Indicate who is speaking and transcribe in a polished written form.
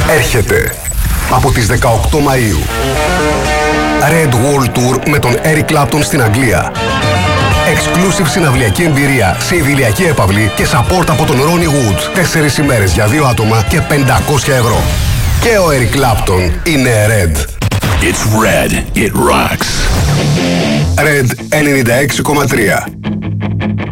Speaker 1: έρχεται από τις 18 Μαΐου. Red World Tour με τον Eric Clapton στην Αγγλία. Exclusive συναυλιακή εμπειρία σε ηλιακή έπαυλη και support από τον Ronnie Wood. 4 ημέρες για 2 άτομα και 500 ευρώ. Και ο Eric Clapton είναι Red.
Speaker 2: It's Red. It rocks.
Speaker 1: Red 96,3.